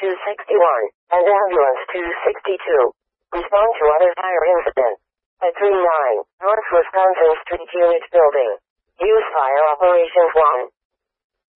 261, and Ambulance 262. Respond to other fire incidents. At 39, North Wisconsin Street Unit Building. Use Fire Operations 1.